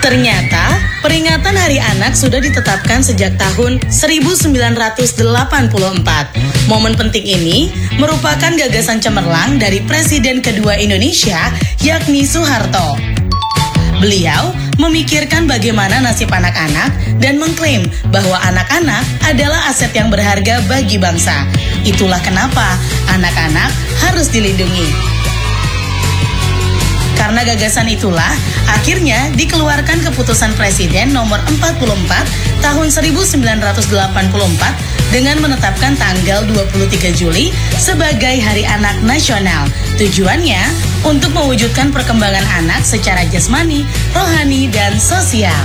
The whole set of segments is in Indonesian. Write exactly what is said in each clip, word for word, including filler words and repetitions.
Ternyata, peringatan Hari Anak sudah ditetapkan sejak tahun seribu sembilan ratus delapan puluh empat. Momen penting ini merupakan gagasan cemerlang dari Presiden kedua Indonesia, yakni Soeharto. Beliau memikirkan bagaimana nasib anak-anak dan mengklaim bahwa anak-anak adalah aset yang berharga bagi bangsa. Itulah kenapa anak-anak harus dilindungi. Karena gagasan itulah, akhirnya dikeluarkan keputusan Presiden nomor empat puluh empat tahun seribu sembilan ratus delapan puluh empat dengan menetapkan tanggal dua puluh tiga Juli sebagai Hari Anak Nasional. Tujuannya untuk mewujudkan perkembangan anak secara jasmani, rohani, dan sosial.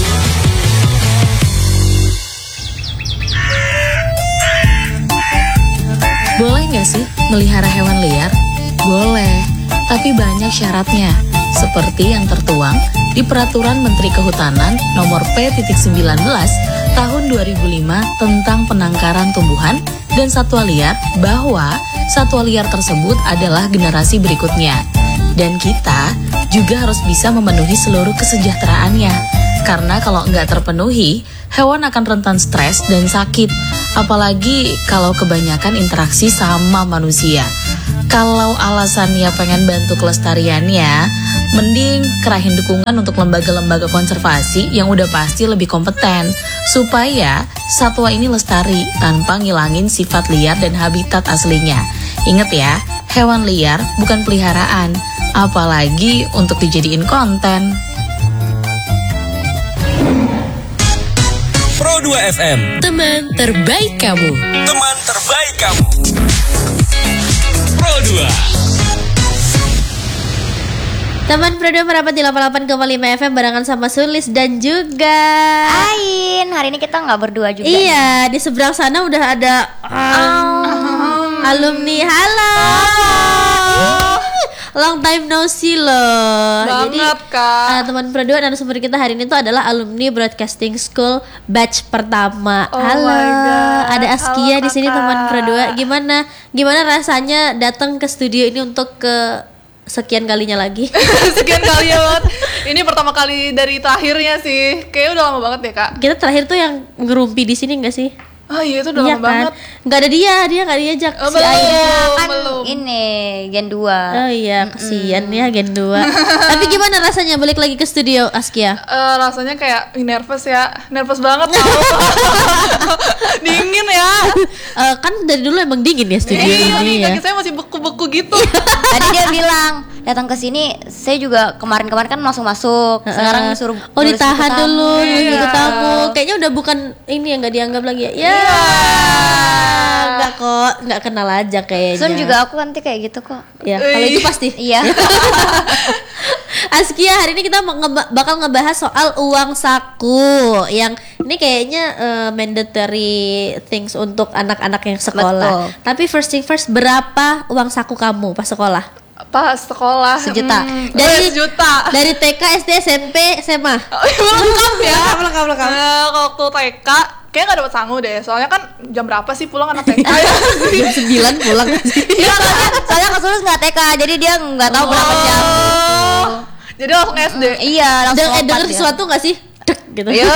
Boleh nggak sih melihara hewan liar? Boleh, tapi banyak syaratnya, seperti yang tertuang di Peraturan Menteri Kehutanan Nomor P sembilan belas Tahun dua ribu lima tentang penangkaran tumbuhan dan satwa liar, bahwa satwa liar tersebut adalah generasi berikutnya. Dan kita juga harus bisa memenuhi seluruh kesejahteraannya, karena kalau nggak terpenuhi, hewan akan rentan stres dan sakit, apalagi kalau kebanyakan interaksi sama manusia. Kalau alasannya pengen bantu kelestariannya, mending kerahin dukungan untuk lembaga-lembaga konservasi yang udah pasti lebih kompeten, supaya satwa ini lestari tanpa ngilangin sifat liar dan habitat aslinya. Ingat ya, hewan liar bukan peliharaan, apalagi untuk dijadiin konten. Pro dua F M, Teman terbaik kamu. teman terbaik kamu. Pro dua. Teman Pro dua merapat di delapan puluh delapan koma lima F M barengan sama Sulis dan juga Ain. Hari ini kita nggak berdua juga. Iya, di seberang sana udah ada um, alumni. Halo. Long time no see loh. Banget, Jadi, Kak. uh, teman Pro dua dan sumber kita hari ini tuh adalah alumni Broadcasting School batch pertama. Oh Halo. my God. Ada Askia Halo, di sini Kakak. teman Pro dua. Gimana? Gimana rasanya datang ke studio ini untuk ke sekian kalinya lagi? Sekian kali ya banget. Ini pertama kali dari terakhirnya sih. Kayaknya udah lama banget ya, Kak. Kita terakhir tuh yang ngerumpi di sini enggak sih? Oh iya, itu udah Iya lama kan? banget. Nggak ada dia, dia nggak diajak Oh, si Ain. belum, Kan belum. ini Gen dua. Oh iya, kesian ya Gen dua. Tapi gimana rasanya balik lagi ke studio Askia? Eh, rasanya kayak ih, nervous ya. Nervous banget tau. Dingin ya. Eh, kan dari dulu emang dingin ya studio Iya nih, ini ya. kaki saya masih beku-beku gitu. Tadi dia bilang datang ke sini, saya juga kemarin-kemarin kan langsung masuk. Sekarang Eh, suruh oh nulis ditahan buku dulu, tamu. nulis buku Iya. tamu. Kayaknya udah bukan ini yang nggak dianggap lagi ya. Ya, nggak kok, nggak kenal aja kayaknya. Sun juga aku nanti kayak gitu kok. Ya, kalau itu pasti. Iya. Askia, hari ini kita mau ngeba- bakal ngebahas soal uang saku yang ini kayaknya eh, mandatory things untuk anak-anak yang sekolah. Betul. Tapi first thing first, berapa uang saku kamu pas sekolah? Pas sekolah Sejuta. hmm, Dari- dari sejuta. Dari T K, S D, S M P, S M A. Oh, iya, lengkap ya. Lengkap, lengkap, lengkap. Nah, kalau waktu T K kayaknya nggak dapat sangu deh. Soalnya kan jam berapa sih pulang anak T K? Jam sembilan pulang. Iya, soalnya, soalnya Kak Sulus nggak T K, jadi dia nggak tahu berapa jam. Oh. Jadi langsung S D. Iya, langsung Dan eh, lompat denger dia. sesuatu nggak sih? Dek gitu. Iya.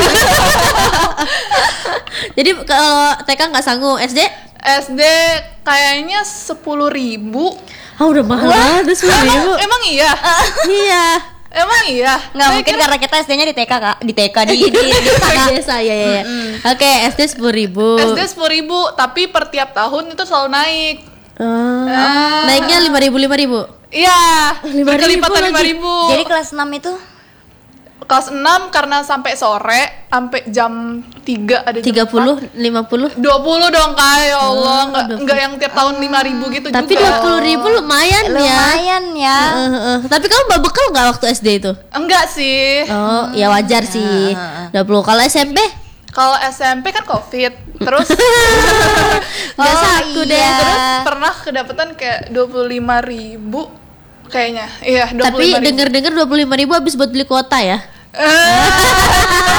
Jadi kalau T K nggak sanggup, S D? S D kayaknya sepuluh ribu. Ah udah mahal banget sepuluh ribu. Emang, emang iya? Iya. Emang iya? Nggak Saya mungkin kira- karena kita S D-nya di T K, Kak. Di T K di di, di Di desa ya ya. ya. Oke, S D sepuluh ribu. S D sepuluh ribu, tapi per tiap tahun itu selalu naik. Oh. Naiknya lima ribu lima ribu. Iya, lima ribu berkelipatan lagi. lima ribu. Jadi kelas enam itu kelas enam karena sampai sore, sampai jam tiga ada jam Tiga puluh, lima puluh. dua puluh dong, Kak, ya Allah. Nggak, dua puluh. nggak yang tiap tahun lima ribu gitu Tapi juga. dua puluh ribu lumayan, ya. lumayan ya. Eh, eh. Tapi kamu bawa bekal nggak waktu S D itu? Enggak sih. Oh, ya wajar sih. dua puluh. Kalau S M P? Kalau S M P kan Covid. Terus Nggak Oh, saku deh. iya. terus pernah kedapetan kayak dua puluh lima ribu kayaknya. Iya, dua puluh Tapi lima ribu. denger-denger dua puluh lima ribu habis buat beli kuota ya? Eh, itu ada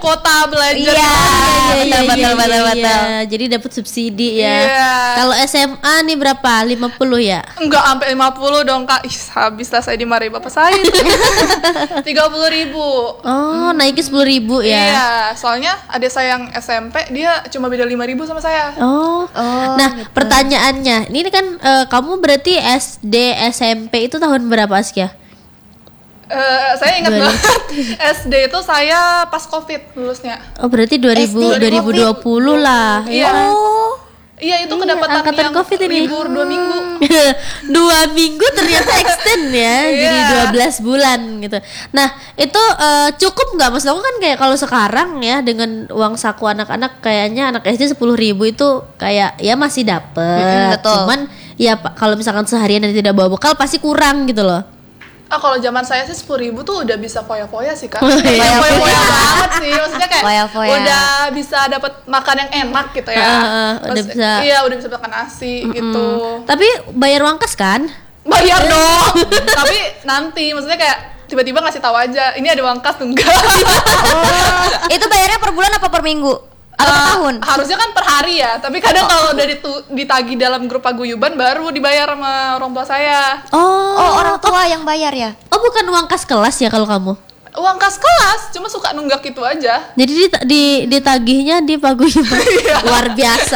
kuota belajar. Iya, Iya, iya, betul, iya, betul, betul, iya, betul. iya. Jadi dapat subsidi ya. Iya. Kalau S M A nih berapa? lima puluh ya? Enggak sampai lima puluh dong kak. Ih, habis lah saya dimarahi bapak saya. tiga puluh ribu. Oh, naiknya sepuluh ribu ya? Iya, soalnya adik saya yang S M P dia cuma beda lima ribu sama saya. Oh, Oh, nah gitu. pertanyaannya, ini kan eh, kamu berarti S D S M P itu tahun berapa Askia? Eh, saya ingat Dua ribu. banget S D itu saya pas COVID lulusnya. Oh berarti dua ribu, S D dua ribu dua puluh lah. Iya. Oh, Iya itu Iya, kedapatan angkatan yang COVID ini. libur dua minggu. Dua minggu ternyata extend ya, jadi Iya. dua belas bulan gitu. Nah itu eh, cukup nggak? Maksud aku kan kayak kalau sekarang ya dengan uang saku anak-anak kayaknya anak S D sepuluh ribu itu kayak ya masih dapet. Mm-mm, betul. Cuman ya Pak, kalau misalkan seharian dan tidak bawa bekal pasti kurang gitu loh. Ah kalau zaman saya sih sepuluh ribu tuh udah bisa foya-foya sih kak. Foya-foya. Iya foya-foya banget sih. Maksudnya kayak Foya-foya. udah bisa dapat makan yang enak gitu ya. Ah, ah, udah Terus, bisa. Iya udah bisa makan nasi gitu. Tapi bayar uang kas kan? Bayar dong. Tapi nanti maksudnya kayak tiba-tiba ngasih tahu aja. Ini ada uang kas tuh enggak. itu bayarnya per bulan apa per minggu? Atau per Eh, tahun? Harusnya kan per hari ya. Tapi kadang kalau udah ditu- ditagi dalam grup paguyuban baru dibayar sama orang tua saya. Oh, Oh, orang tua yang bayar ya? oh bukan uang kas kelas ya kalau kamu? Uang kas kelas, cuma suka nunggak gitu aja. Jadi di, di ditagihnya di paguyuban. Luar biasa.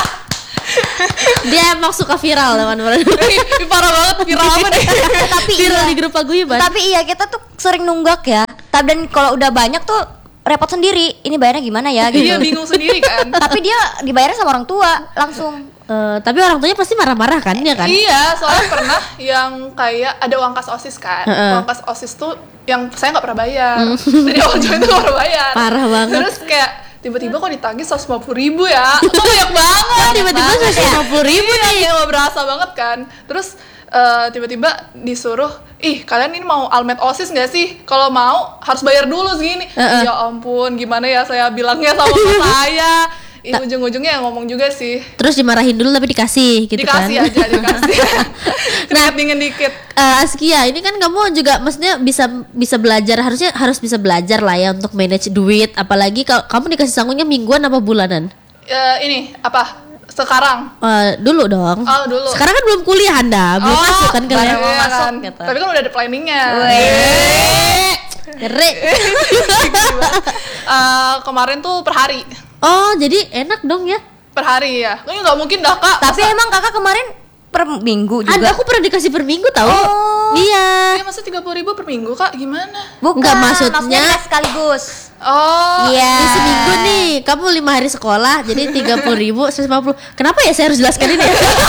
Dia emang suka viral teman-teman. Ih, parah banget viral apa nih? Tapi Viral iya. di grup paguyuban. Tapi iya kita tuh sering nunggak ya. Tapi dan kalau udah banyak tuh repot sendiri. Ini bayarnya gimana ya gitu. Dia bingung sendiri kan. Tapi dia dibayarnya sama orang tua langsung. Eh, tapi orang tuanya pasti marah-marah kan ya kan? Iya, soalnya pernah yang kayak ada uang kas OSIS kan. Heeh. Uang kas OSIS tuh yang saya nggak pernah bayar. Dari awal join tuh nggak pernah bayar. Parah banget. Terus kayak tiba-tiba kok ditagih seratus lima puluh ribu ya. Itu banyak banget. Tiba-tiba seratus lima puluh ribu Iya, nih. kayak nggak berasa banget kan. Terus eh, tiba-tiba disuruh, ih kalian ini mau almet OSIS nggak sih? Kalau mau harus bayar dulu segini. Heeh. Ya ampun, gimana ya saya bilangnya sama bapak saya. Ih, ujung-ujungnya yang ngomong juga sih. Terus dimarahin dulu tapi dikasih gitu Dikasih kan? aja, dikasih. Keringat dingin dikit. Eh, Askia, ini kan kamu juga maksudnya bisa bisa belajar, harusnya harus bisa belajar lah ya untuk manage duit, apalagi kalau kamu dikasih sanggungnya mingguan apa bulanan? Eh, ini apa? Sekarang. Eh, dulu dong. Oh, dulu. Sekarang kan belum kuliah Anda, belum masuk kan baru kalian? mau Iya, masuk kan. gitu. Tapi kan udah ada planningnya. Ngeri. Eh, kemarin tuh per hari. Oh, jadi enak dong ya? Per hari ya. Kayaknya nggak mungkin dah kak. Tapi emang kakak kemarin per minggu juga. Ada, aku pernah dikasih per minggu tahu. Oh. Iya. Ya masa tiga puluh ribu per minggu kak? Gimana? Bukan, Nggak, maksudnya- kita sekaligus. Oh. Iya. Di seminggu nih, kamu lima hari sekolah, jadi tiga puluh ribu, seratus lima puluh. Kenapa ya saya harus jelaskan ini?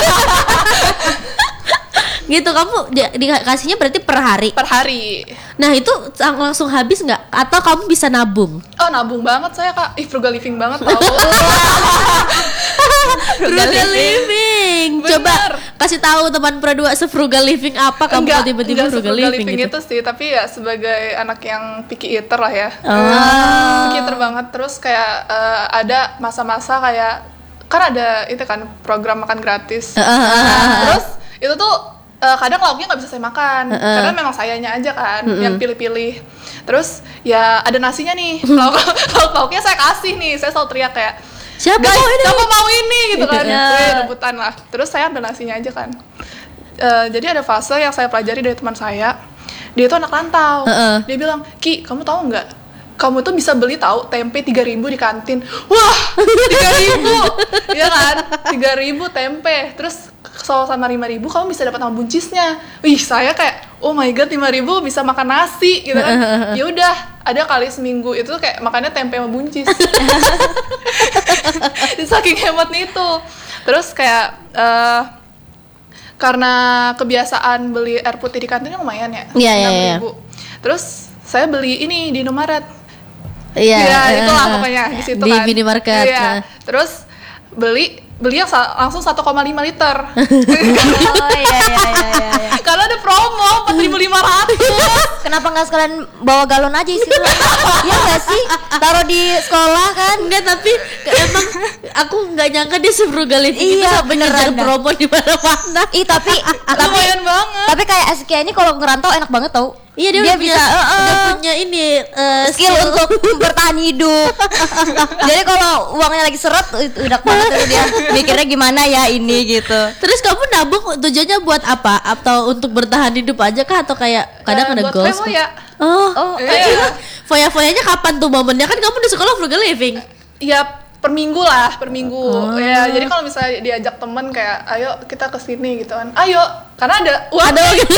Gitu, kamu di- dikasihnya berarti per hari. Per hari. Nah itu lang- langsung habis nggak? Atau kamu bisa nabung? Oh nabung banget saya kak. Ih frugal living banget tau. Frugal living. Coba Bener. kasih tahu teman Pro dua se-frugal living apa kamu Enggak, kok tiba-tiba enggak frugal se-frugal living, living gitu. itu sih, tapi ya sebagai anak yang picky eater lah ya. Oh. Picky eater banget. Terus kayak eh, ada masa-masa kayak kan ada itu kan program makan gratis. Nah, terus itu tuh eh, kadang lauknya nggak bisa saya makan, karena memang sayanya aja kan yang pilih-pilih. Terus ya ada nasinya nih, lauk lauk lauknya saya kasih nih, saya selalu teriak kayak Siapa guys, mau ini? siapa mau ini gitu kan, Iya. Wih, rebutan lah. Terus saya ambil nasinya aja kan. Eh, jadi ada fase yang saya pelajari dari teman saya, dia itu anak rantau. Heeh. Dia bilang, Ki, kamu tahu nggak? Kamu tuh bisa beli tahu tempe tiga ribu di kantin. Wah, tiga ribu, ya kan? Tiga ribu tempe. Terus soal sama lima ribu kamu bisa dapat sama buncisnya. Wih, saya kayak, oh my god, lima ribu bisa makan nasi gitu kan. Ya udah, ada kali seminggu itu kayak makannya tempe sama buncis. Saking hematnya itu. Terus kayak eh, karena kebiasaan beli air putih di kantin lumayan ya, Iya, iya, enam iya. ribu. Terus saya beli ini di Indomaret. Iya, Ya, itulah eh, pokoknya di situ di kan. minimarket. Iya. Nah. Terus beli beli yang sa- langsung satu koma lima liter. Oh iya iya iya iya. iya. Karena ada promo empat ribu lima ratus. Kenapa nggak sekalian bawa galon aja isi ulang? Iya nggak sih? Taruh di sekolah kan? Enggak, tapi ke- emang aku nggak nyangka dia se-frugal living itu Iya, sampai beneran ngejar dah. promo di mana-mana. Ih tapi tapi Lumayan banget. tapi kayak Askia ini kalau ngerantau enak banget tau. Iya, dia, udah punya, bisa, eh, eh. udah punya punya ini uh, skill untuk bertahan hidup. Jadi kalau uangnya lagi seret itu udah banget tuh dia mikirnya gimana ya ini gitu. Terus kamu nabung tujuannya buat apa? Atau untuk bertahan hidup aja kah? Atau kayak kadang Eh, ada buat goals? Femo ya. Oh, Oh, Iya. foya-foyanya kapan tuh momennya? Kan kamu di sekolah frugal living. Ya per minggu lah, per minggu. Ya, jadi kalau misalnya diajak temen kayak, ayo kita ke sini gitu kan. Ayo, karena ada uang. Ada gitu.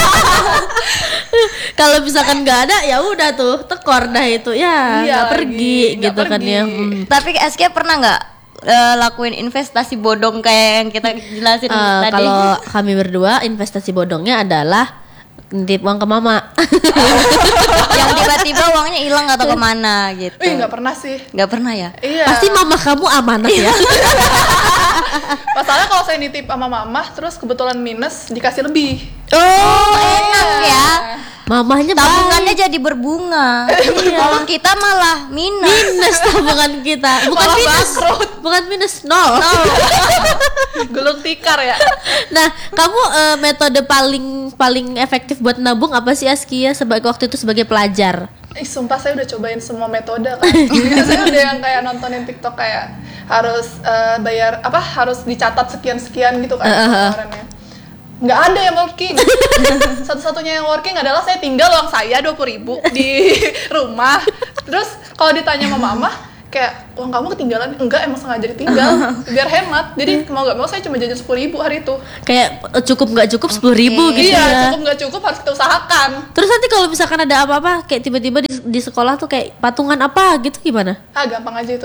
Kalau misalkan nggak ada ya udah tuh tekor dah itu ya Iya, nggak pergi lagi, nggak gitu kan pergi. ya. Hmm. Tapi Askia pernah nggak eh, lakuin investasi bodong kayak yang kita jelasin Eh, tadi? kalau kami berdua investasi bodongnya adalah nitip uang ke mama. Yang tiba-tiba uangnya hilang atau kemana gitu? Wih, nggak pernah sih. Nggak pernah ya? Iya. Pasti mama kamu amanat ya. Masalahnya kalau saya nitip sama mama, terus kebetulan minus, dikasih lebih. Oh, Enak ya. mamahnya Tabungannya baik. jadi berbunga. Kalau kita malah minus. Minus tabungan kita. Bukan Malah minus. bangkrut. Bukan minus nol. Gulung tikar ya. Nah, kamu eh, metode paling paling efektif buat nabung apa sih Askia sebagai waktu itu sebagai pelajar? Ih, sumpah saya udah cobain semua metode kan. Jadi saya udah yang kayak nontonin TikTok kayak harus eh, bayar apa harus dicatat sekian-sekian gitu kan pengeluarannya. Nggak ada yang working. Satu-satunya yang working adalah saya tinggal uang saya dua puluh ribu di rumah. Terus kalau ditanya sama mama kayak uang kamu ketinggalan, enggak emang sengaja ditinggal biar hemat. Jadi mau nggak mau saya cuma jajan sepuluh ribu hari itu. Kayak eh, cukup nggak cukup sepuluh ribu gitu Iya, ya. cukup nggak cukup harus kita usahakan. Terus nanti kalau misalkan ada apa-apa kayak tiba-tiba di, di sekolah tuh kayak patungan apa gitu gimana? Ah gampang aja itu.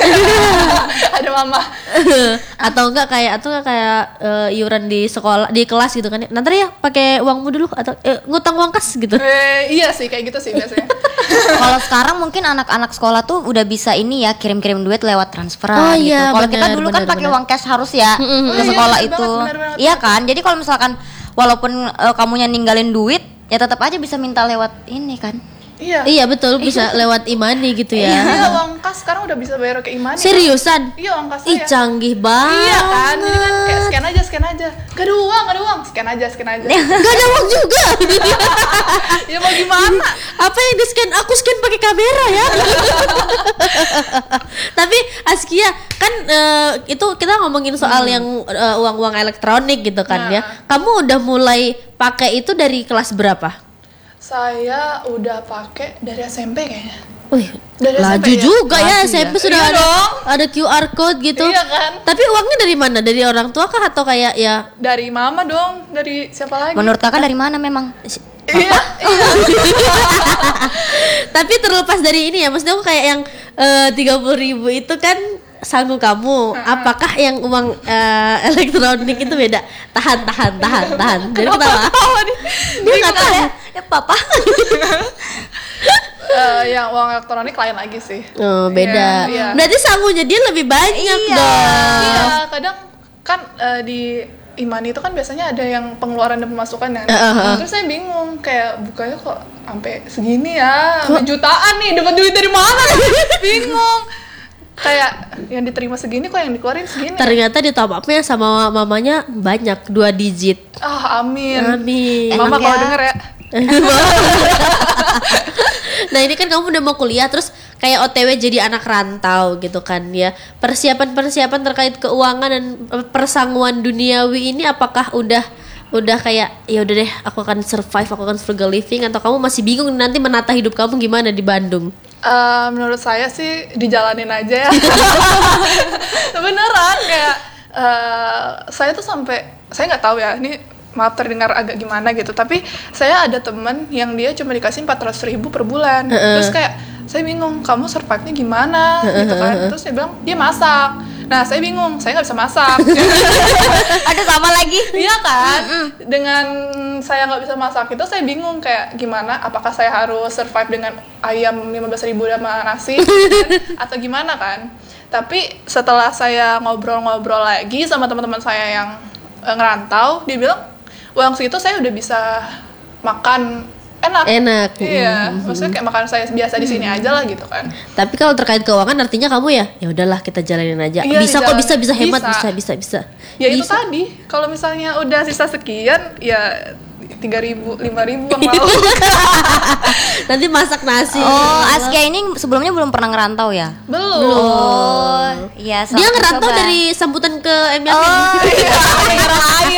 Ada mama. Atau enggak kayak atau enggak kayak eh, iuran di sekolah di kelas gitu kan? Nanti ya pakai uangmu dulu atau eh, ngutang uang kas gitu. Eh, iya sih kayak gitu sih biasanya. Kalau sekarang mungkin anak-anak sekolah tuh udah bisa ini ya kirim-kirim duit lewat transferan Oh gitu. iya, Kalau kita bener, dulu kan bener, pakai bener. uang cash harus ya ke iya, sekolah bener itu. banget, bener banget, Iya bener. kan? Jadi kalau misalkan walaupun eh, kamunya ninggalin duit, ya tetap aja bisa minta lewat ini kan. Iya. Iya betul bisa lewat imani gitu ya. Iya, uang kas sekarang udah bisa bayar ke Imani. Seriusan? Iya, uang kas Ih saya. canggih banget. Iya kan, jadi kan kayak scan aja, scan aja. Gak ada uang, gak ada uang, scan aja, scan aja. Gak ada uang juga. Ya mau gimana? Apa yang di scan? Aku scan pakai kamera ya. Tapi Askia kan eh, itu kita ngomongin soal yang eh, uang-uang elektronik gitu kan Nah. ya. Kamu udah mulai pakai itu dari kelas berapa? Saya udah pakai dari S M P kayaknya. Wih, Dari laju S M P ya? juga ya Laju S M P ya? sudah Iya ada dong. ada Q R code gitu. Iya kan? Tapi uangnya dari mana? Dari orang tua kah atau kayak ya Dari mama dong, dari siapa lagi? Menurut kakak dari mana memang? Iya, iya. Tapi terlepas dari ini ya, maksudnya aku kayak yang tiga puluh ribu itu kan sanggup kamu. Apakah yang uang eh, elektronik itu beda? Tahan, tahan, tahan, tahan. Jadi ketawa. Tahu nih. Dia nggak tahu. Ya, ya papa. Eh, yang uang elektronik lain lagi sih. Oh, beda. Iya, iya. Berarti sanggupnya dia lebih banyak Iya. dong. Iya, kadang kan eh, di Imani itu kan biasanya ada yang pengeluaran dan pemasukan kan. Uh, uh, uh. Terus saya bingung kayak bukanya kok sampai segini ya, sampai jutaan nih, dapat duit dari mana? Bingung. Kayak yang diterima segini kok yang dikeluarin segini. Ternyata di top up-nya sama mamanya banyak, dua digit. Ah, amin. Amin. Mama Enak kalau ya. denger ya. Nah ini kan kamu udah mau kuliah terus kayak O T W jadi anak rantau gitu kan ya. Persiapan-persiapan terkait keuangan dan eh, persangguan duniawi ini apakah udah udah kayak ya udah deh aku akan survive, aku akan frugal living atau kamu masih bingung nanti menata hidup kamu gimana di Bandung? Eh, menurut saya sih dijalanin aja ya. Beneran kayak eh, saya tuh sampai saya nggak tahu ya ini maaf terdengar agak gimana gitu tapi saya ada temen yang dia cuma dikasih empat ratus ribu per bulan terus kayak saya bingung kamu survive-nya gimana gitu kan terus dia bilang dia masak nah saya bingung saya nggak bisa masak. Ada sama lagi. Iya kan dengan saya nggak bisa masak itu saya bingung kayak gimana apakah saya harus survive dengan ayam lima belas ribu sama nasi kan? Atau gimana kan tapi setelah saya ngobrol-ngobrol lagi sama teman-teman saya yang eh, ngerantau dia bilang uang segitu saya udah bisa makan enak Enak. iya maksudnya kayak makan saya biasa di sini aja lah gitu kan. Tapi kalau terkait keuangan artinya kamu ya ya udahlah kita jalanin aja. Iya, bisa kok dijalan- bisa bisa hemat bisa. bisa bisa bisa. Ya itu Bisa. tadi kalau misalnya udah sisa sekian ya tiga ribu, lima ribu bang lauk. Nanti masak nasi. Oh, Askia ini sebelumnya belum pernah ngerantau ya? Belum. Oh, iya. Dia ngerantau dari sambutan ke M Yakin. Oh, Iya, negara lain.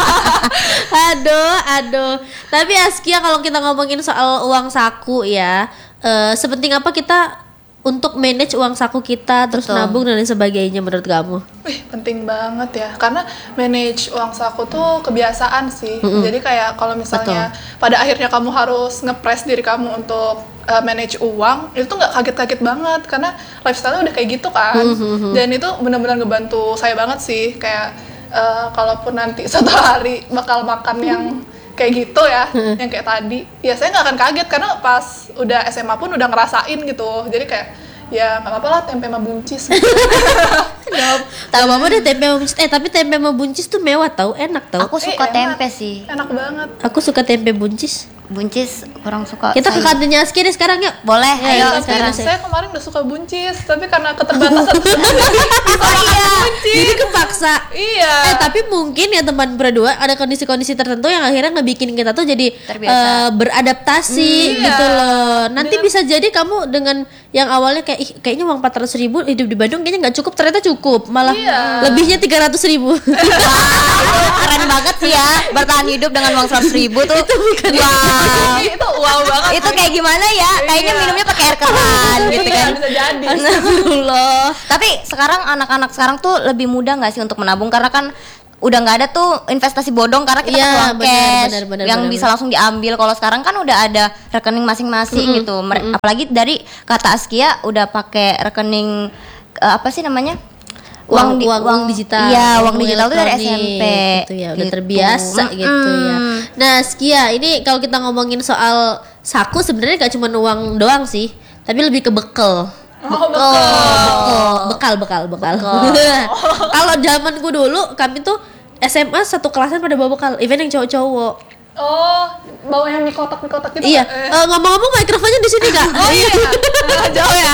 aduh, aduh. Tapi Askia, kalau kita ngomongin soal uang saku ya, eh, sepenting apa kita untuk manage uang saku kita, terus Betul. nabung dan lain sebagainya menurut kamu? Wih, penting banget ya. Karena manage uang saku tuh kebiasaan sih. Mm-hmm. Jadi kayak kalau misalnya Betul. pada akhirnya kamu harus nge-press diri kamu untuk uh, manage uang, itu tuh nggak kaget-kaget banget karena lifestyle-nya udah kayak gitu kan. Mm-hmm. Dan itu benar-benar ngebantu saya banget sih. Kayak uh, kalaupun nanti suatu hari bakal makan yang kayak gitu ya, yang kayak tadi, ya saya nggak akan kaget karena pas udah S M A pun udah ngerasain gitu. Jadi kayak ya nggak apa-apa lah, tempe sama buncis. Tahu apa deh tempe sama buncis. Eh tapi tempe sama buncis tuh mewah tau, enak tau. Aku suka Eh, enak. tempe sih. Enak banget. Aku suka tempe buncis. Buncis kurang suka. Kita ke sayur. kantinnya Askia deh sekarang yuk. Boleh, Ya, ayo yuk, Tapi sekarang. saya kemarin udah suka buncis, tapi karena keterbatasan Oh iya. Jadi kepaksa. Iya. Eh tapi mungkin ya teman berdua ada kondisi-kondisi tertentu yang akhirnya ngebikin kita tuh jadi Terbiasa. eh, beradaptasi Hmm, gitu iya. loh. Nanti Dengan- bisa jadi kamu dengan yang awalnya kayak ih, kayaknya uang empat ratus ribu hidup di Bandung kayaknya nggak cukup, ternyata cukup, malah Iya. lebihnya tiga ratus ribu. Wah, itu keren banget sih ya, bertahan hidup dengan uang seratus ribu tuh. Wow. itu wow banget. Itu kayak gimana ya? Kayaknya Iya. minumnya pakai air keran gitu Iya, kan. bisa jadi. Astagfirullah. Tapi sekarang anak-anak sekarang tuh lebih mudah nggak sih untuk menabung karena kan udah nggak ada tuh investasi bodong karena kita Iya, pakai uang benar, cash benar, benar, yang benar, bisa benar. langsung diambil. Kalau sekarang kan udah ada rekening masing-masing gitu. Mer- Apalagi dari kata Askia udah pakai rekening eh, apa sih namanya? Uang, di- uang, uang digital. Iya, uang digital tuh dari S M P. Gitu ya, udah terbiasa gitu ya. Mm-mm. Nah, Askia, ini kalau kita ngomongin soal saku sebenarnya gak cuma uang doang sih, tapi lebih ke bekal. Oh, betul. Bekal, bekal, bekal, bekal. Kalau zamanku dulu, kami tuh S M A satu kelasan pada bawa bekal, even yang cowok-cowok. Oh, bawa yang mie kotak-mie kotak gitu. Iya, nggak? Eh. eh, ngomong-ngomong mikrofonnya di sini Kak. Oh iya. Jauh ya.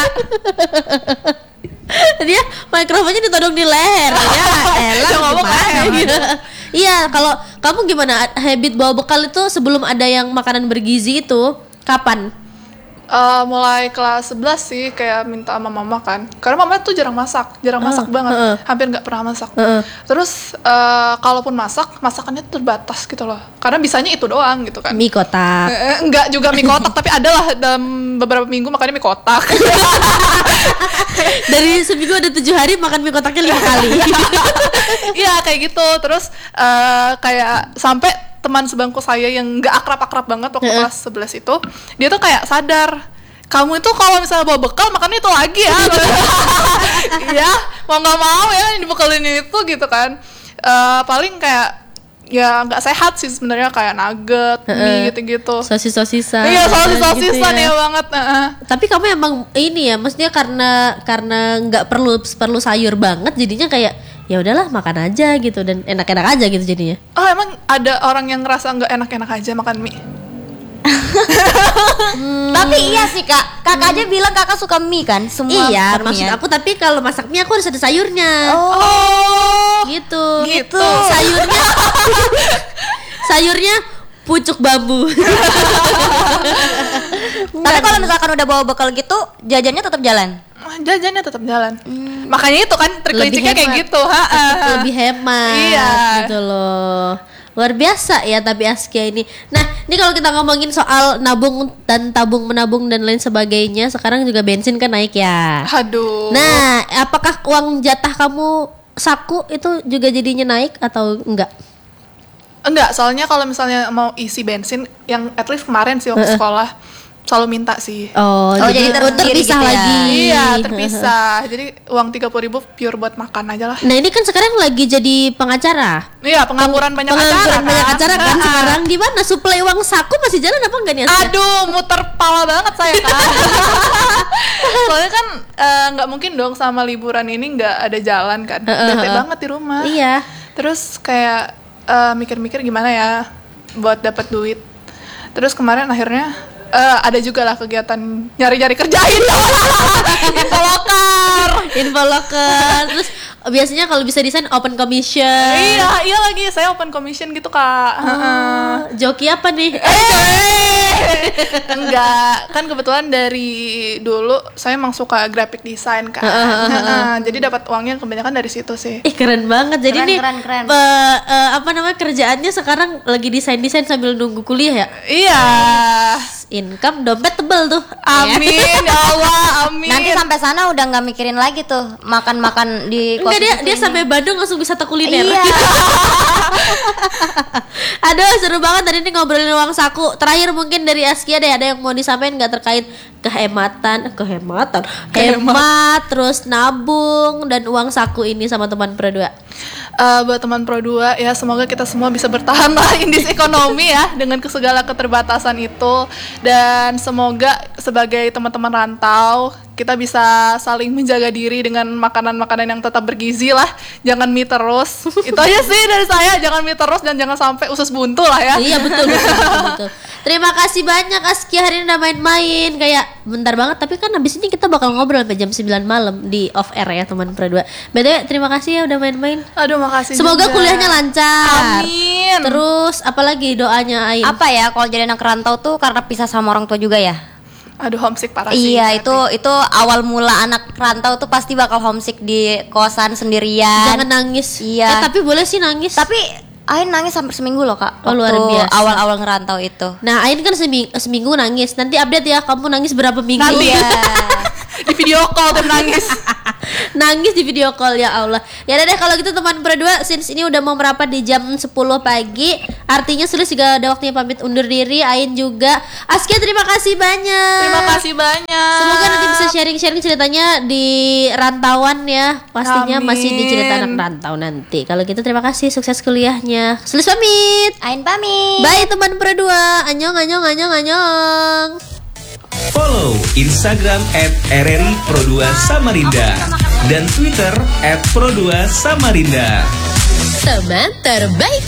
Dia mikrofonnya ditodong di leher. Ya, elah. Yang ngomong gimana leher. gitu. Iya, kalau kamu gimana habit bawa bekal itu sebelum ada yang makanan bergizi itu kapan? Eh, mulai kelas sebelas sih kayak minta sama mama kan, karena mama tuh jarang masak, jarang masak banget, heeh. hampir nggak pernah masak. Heeh. Terus eh, kalaupun masak, masakannya terbatas gitu loh, karena bisanya itu doang gitu kan. Mie kotak. Eh, eh, enggak juga mie kotak, tapi adalah dalam beberapa minggu makannya mie kotak. Dari seminggu ada tujuh hari makan mie kotaknya lima kali. Iya kayak gitu. Terus eh, kayak sampai teman sebangku saya yang nggak akrab-akrab banget waktu Heeh. kelas sebelas itu, dia tuh kayak sadar, kamu itu kalau misalnya bawa bekal makannya itu lagi ya. Iya, mau nggak mau ya dibekalin itu gitu kan. Eh, paling kayak ya nggak sehat sih sebenarnya, kayak nugget, mie gitu-gitu. Sosis-sosisan. Iya, sosis-sosisan gitu ya banget. Heeh. Tapi kamu emang ini ya, maksudnya karena karena nggak perlu perlu sayur banget, jadinya kayak ya udahlah makan aja gitu dan enak-enak aja gitu jadinya. Oh emang ada orang yang ngerasa nggak enak-enak aja makan mie? Tapi iya sih kak, kakak aja bilang kakak suka mie kan, semua Iya, permian. maksud aku tapi kalau masak mie aku harus ada sayurnya. Oh, Gitu. gitu. Sayurnya sayurnya pucuk bambu. Tapi kalau misalkan udah bawa bekal gitu, jajannya tetap jalan. jajannya tetap jalan. Makanya itu kan trik Lebih liciknya kayak hemat. gitu, ha. Lebih hemat Iya. gitu loh. Luar biasa ya tapi Askia ini. Nah, ini kalau kita ngomongin soal nabung dan tabung menabung dan lain sebagainya, sekarang juga bensin kan naik ya. Aduh. Nah, apakah uang jatah kamu saku itu juga jadinya naik atau enggak? Enggak, soalnya kalau misalnya mau isi bensin yang at least kemarin sih waktu sekolah selalu minta sih. Oh, Oh, jadi, jadi oh, tersendiri terpisah gitu ya? lagi. Iya, terpisah. Jadi uang tiga puluh ribu pure buat makan aja lah. Nah, ini kan sekarang lagi jadi pengacara. Iya, pengangguran banyak Pengangguran acara. banyak kan? acara kan Ha-ha. sekarang. Di mana suplai uang saku masih jalan apa enggak nih? Askia? Aduh, muter pala banget saya kan. Soalnya kan eh, nggak mungkin dong sama liburan ini nggak ada jalan kan. Heeh, Bete heeh. banget di rumah. Iya. Terus kayak eh, mikir-mikir gimana ya buat dapat duit. Terus kemarin akhirnya eh, ada juga lah kegiatan nyari-nyari kerjain. Infoloker. Infoloker. Terus biasanya kalau bisa desain open commission. Iya, iya lagi saya open commission gitu kak. Oh, joki apa nih? Enggak, kan kebetulan dari dulu saya emang suka graphic design kan. Heeh, jadi dapat uangnya kebanyakan dari situ sih. Ih keren banget. Jadi Keren, nih keren, keren. eh, eh, apa namanya kerjaannya sekarang lagi desain-desain sambil nunggu kuliah ya. Iya. Income dompet tebel tuh. Amin ya Allah, amin. Nanti sampai sana udah nggak mikirin lagi tuh makan-makan di Enggak, kos dia itu dia ini. sampai Bandung langsung wisata kuliner. Iya. Aduh seru banget tadi nih ngobrolin uang saku. Terakhir mungkin dari Askia deh, ada yang mau disampaikan nggak terkait kehematan, kehematan, hemat, terus nabung dan uang saku ini sama teman Pro dua. Eh, buat teman Pro dua ya, semoga kita semua bisa bertahan lah indis ekonomi ya dengan segala keterbatasan itu, dan semoga sebagai teman-teman rantau kita bisa saling menjaga diri dengan makanan-makanan yang tetap bergizi lah, jangan mie terus. Itu aja sih dari saya, jangan mie terus dan jangan sampai usus buntu lah ya. Iya betul betul, betul betul. Terima kasih banyak Askia hari ini udah main-main. Kayak bentar banget tapi kan habis ini kita bakal ngobrol sampai jam sembilan malam di off air ya teman Pro dua. B T W terima kasih ya udah main-main. Aduh makasih. Semoga juga. kuliahnya lancar. Amin. Terus apalagi doanya Ain? Apa ya kalau jadi anak rantau tuh karena pisah sama orang tua juga ya? Aduh homesick parah sih. Iya, berarti. itu itu awal mula anak rantau tuh pasti bakal homesick di kosan sendirian. Jangan nangis. Iya. Eh tapi boleh sih nangis. Tapi Ain nangis hampir seminggu loh kak. Oh, luar waktu biasa. awal-awal ngerantau itu. Nah, Ain kan seminggu, seminggu nangis. Nanti update ya, kamu nangis berapa minggu? Nanti ya. Di video call tuh nangis. Nangis di video call ya Allah. Ya udah deh kalau gitu teman Pro dua, since ini udah mau merapat di jam sepuluh pagi, artinya sudah juga ada waktunya pamit undur diri. Ain juga. Askia terima kasih banyak. Terima kasih banyak. Semoga nanti bisa sharing-sharing ceritanya di rantauan ya. Pastinya Amin. masih di cerita anak rantau nanti. Kalau gitu terima kasih, sukses kuliahnya. Sulis pamit. Ain pamit. Bye teman Pro dua. Anyong anyong anyong anyong. Follow Instagram at R R I Pro dua Samarinda dan Twitter at Pro dua Samarinda. Teman terbaik